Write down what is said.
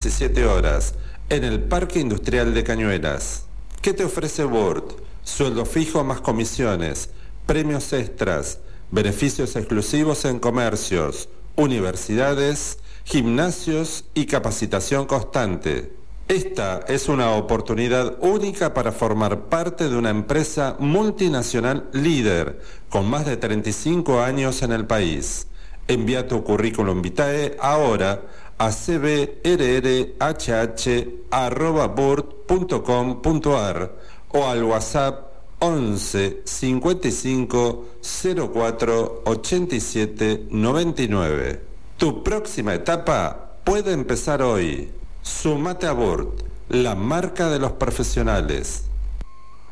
17 horas, en el Parque Industrial de Cañuelas. ¿Qué te ofrece Burt? Sueldo fijo más comisiones, premios extras, beneficios exclusivos en comercios, universidades, gimnasios y capacitación constante. Esta es una oportunidad única para formar parte de una empresa multinacional líder con más de 35 años en el país. Envía tu currículum vitae ahora a cbrhh@burt.com.ar o al WhatsApp 11 55 04 87 99. Tu próxima etapa puede empezar hoy. Sumate a Burt, la marca de los profesionales.